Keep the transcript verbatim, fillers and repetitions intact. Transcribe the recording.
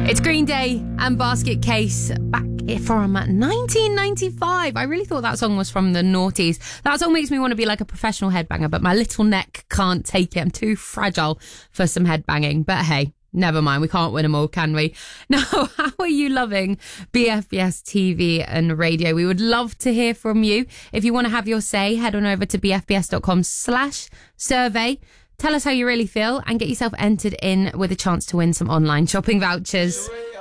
It's Green Day and Basket Case back from nineteen ninety-five. I really thought that song was from the noughties. That song makes me want to be like a professional headbanger, but my little neck can't take it. I'm too fragile for some headbanging. But hey, never mind. We can't win them all, can we? Now, how are you loving B F B S T V and radio? We would love to hear from you. If you want to have your say, head on over to bfbs.com slash survey. Tell us how you really feel and get yourself entered in with a chance to win some online shopping vouchers.